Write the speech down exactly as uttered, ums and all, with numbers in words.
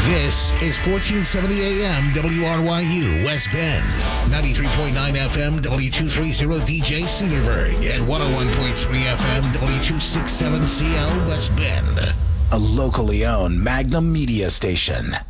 This is fourteen seventy A M W R Y U West Bend, ninety-three point nine F M W two thirty D J Cedarburg, and one oh one point three F M W two sixty-seven C L West Bend. A locally owned Magnum media station.